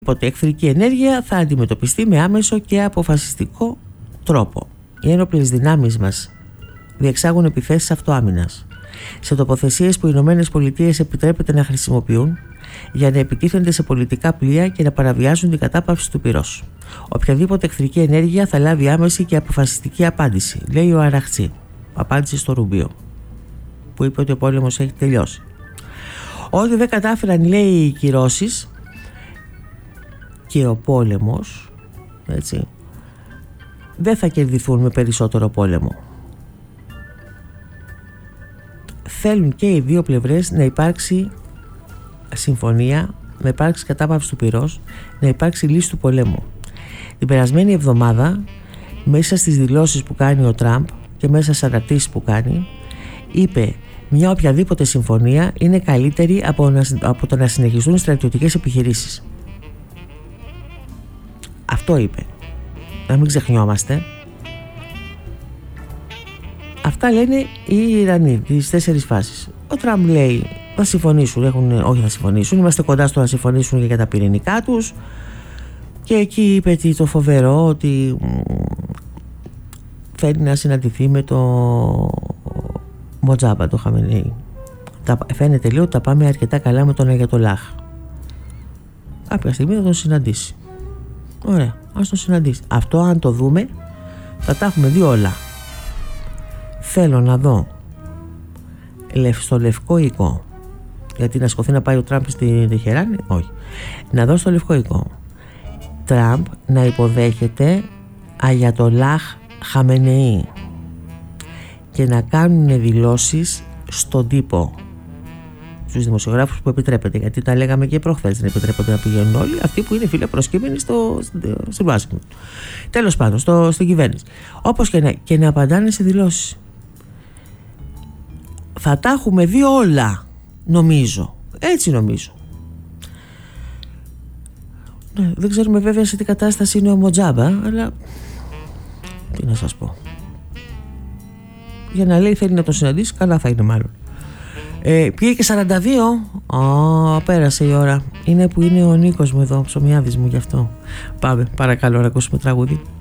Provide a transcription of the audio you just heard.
Οπότε εχθρική ενέργεια θα αντιμετωπιστεί με άμεσο και αποφασιστικό τρόπο. Οι ένοπλες δυνάμεις μας διεξάγουν επιθέσεις αυτοάμυνας σε τοποθεσίες που οι ΗΠΑ επιτρέπεται να χρησιμοποιούν για να επιτίθενται σε πολιτικά πλοία και να παραβιάζουν την κατάπαυση του πυρός. Οποιαδήποτε εχθρική ενέργεια θα λάβει άμεση και αποφασιστική απάντηση, λέει ο Αραχτσί. Απάντησε στο Ρουμπίο, που είπε ότι ο πόλεμος έχει τελειώσει. Ότι δεν κατάφεραν, λέει, οι κυρώσεις και ο πόλεμος, έτσι, δεν θα κερδιθούν με περισσότερο πόλεμο. Θέλουν και οι δύο πλευρές να υπάρξει συμφωνία, να υπάρξει κατάπαυση του πυρός, να υπάρξει λύση του πολέμου. Την περασμένη εβδομάδα, μέσα στις δηλώσεις που κάνει ο Τραμπ και μέσα στις αναρτήσεις που κάνει, είπε μια οποιαδήποτε συμφωνία είναι καλύτερη από το να συνεχιστούν στρατιωτικές επιχειρήσεις. Αυτό είπε. Να μην ξεχνιόμαστε. Αυτά λένε οι Ιρανοί, τις 4 φάσεις. Ο Τραμπ λέει θα συμφωνήσουν, όχι θα συμφωνήσουν, είμαστε κοντά στο να συμφωνήσουν και για τα πυρηνικά τους. Και εκεί είπε το φοβερό ότι φέρνει να συναντηθεί με το Μοτζάμπα, το Χαμενεή. Φαίνεται, λέει, ότι τα πάμε αρκετά καλά με τον Αγιατολάχ. Κάποια στιγμή θα τον συναντήσει. Ωραία, ας τον συναντήσει. Αυτό, αν το δούμε, θα τα έχουμε δει όλα. Θέλω να δω στο Λευκό Οίκο, γιατί να σηκωθεί να πάει ο Τραμπ στη Τεχεράνη, όχι. Να δω στο Λευκό Οίκο Τραμπ να υποδέχεται Αγιατολάχ Χαμενεή και να κάνουν δηλώσεις στον τύπο, στους δημοσιογράφους που επιτρέπεται, γιατί τα λέγαμε και προχθές, δεν επιτρέπονται να πηγαίνουν όλοι αυτοί που είναι φίλοι προσκύμενοι στην Ουάσιγκτον, τέλος πάντων στην κυβέρνηση, όπως και να απαντάνε σε δηλώσεις. Θα τα έχουμε δει όλα, νομίζω, έτσι νομίζω. Ναι, δεν ξέρουμε βέβαια σε τι κατάσταση είναι ο Μοτζάμπα, αλλά τι να σας πω, για να λέει θέλει να το συναντήσει, καλά θα είναι μάλλον. Πήγε και 42. Πέρασε η ώρα. Είναι που είναι ο Νίκος μου εδώ, ψωμιάδης μου, γι' αυτό. Πάμε, παρακαλώ, να ακούσουμε τραγούδι.